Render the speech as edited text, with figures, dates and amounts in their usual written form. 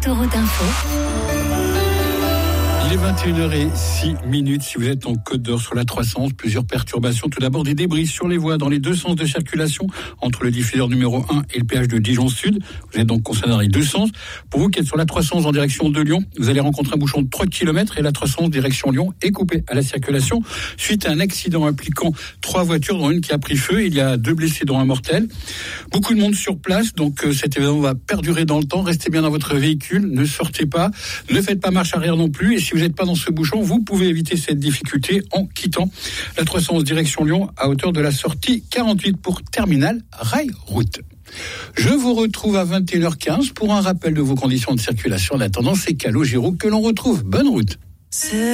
Autoroute Info. Il est 21h06. Si vous êtes en Côte d'Or sur la 311, plusieurs perturbations. Tout d'abord, des débris sur les voies dans les deux sens de circulation entre le diffuseur numéro 1 et le péage de Dijon Sud. Vous êtes donc concerné dans les deux sens. Pour vous qui êtes sur la 311 en direction de Lyon, vous allez rencontrer un bouchon de 3 km et la 311 direction Lyon est coupée à la circulation suite à un accident impliquant 3 voitures, dont une qui a pris feu. Il y a 2 blessés, dont un mortel. Beaucoup de monde sur place, donc cet événement va perdurer dans le temps. Restez bien dans votre véhicule, ne sortez pas, ne faites pas marche arrière non plus. Et si vous n'êtes pas dans ce bouchon, vous pouvez éviter cette difficulté en quittant la 311 direction Lyon à hauteur de la sortie 48 pour Terminal Rail Route. Je vous retrouve à 21h15 pour un rappel de vos conditions de circulation. En attendant, c'est Calogero que l'on retrouve. Bonne route.